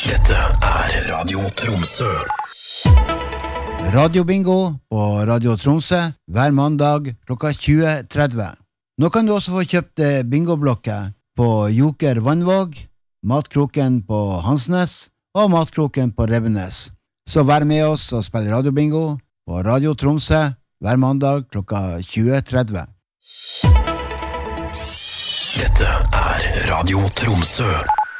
Dette Radio Tromsø. Radio Bingo på Radio Tromsø hver mandag klokka 20:30. Nå kan du også få kjøpt bingoblokker på Joker Vannvåg, Matkroken på Hansnes og Matkroken på Revenes. Så vær med oss og spill Radio Bingo på Radio Tromsø hver mandag klokka 20:30. Dette Radio Tromsø.